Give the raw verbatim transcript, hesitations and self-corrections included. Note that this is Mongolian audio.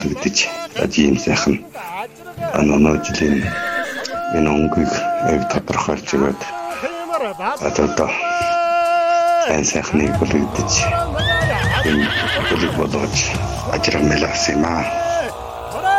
Тэгдэж ийм сайхан аноноочлын энэ онгыг яг тодорхойлж өгöd одоо сайн сайхныг бүлэгдэж энэ бүлэг болгож ажрамлаа юм аа.